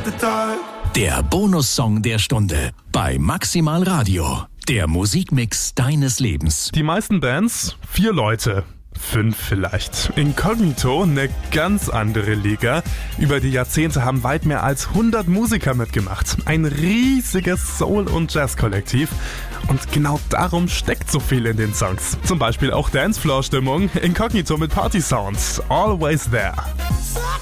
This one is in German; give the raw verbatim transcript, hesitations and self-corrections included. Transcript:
Der Bonussong der Stunde bei Maximal Radio. Der Musikmix deines Lebens. Die meisten Bands, vier Leute. Fünf vielleicht. Incognito, eine ganz andere Liga. Über die Jahrzehnte haben weit mehr als hundert Musiker mitgemacht. Ein riesiges Soul- und Jazz-Kollektiv. Und genau darum steckt so viel in den Songs. Zum Beispiel auch Dancefloor-Stimmung. Incognito mit Party-Sounds. Always There.